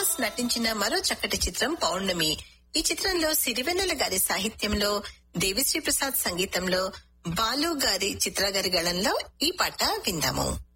శ్రీనివాస్ నటించిన మరో చక్కటి చిత్రం పౌర్ణమి. ఈ చిత్రంలో సిరివెన్నెల గారి సాహిత్యంలో, దేవిశ్రీ ప్రసాద్ సంగీతంలో, బాలు గారి, చిత్ర గారి గళంలో ఈ పాట విందాము.